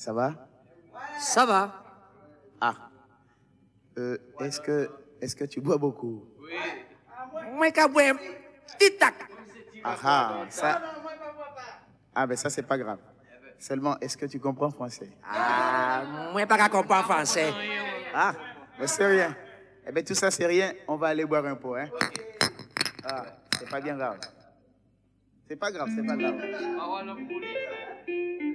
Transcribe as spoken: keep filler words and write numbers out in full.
Ça va? Ça va. Ah. Euh, est-ce que, est-ce que tu bois beaucoup? Oui. Moi, je bois petit tac. Ah ah, ça. Ah ben ça c'est pas grave. Seulement, est-ce que tu comprends français? Ah, moi, pas comprendre français. Ah, ben c'est rien. Eh ben tout ça c'est rien. On va aller boire un pot, hein? Ah, c'est pas bien grave. C'est pas grave, c'est pas grave.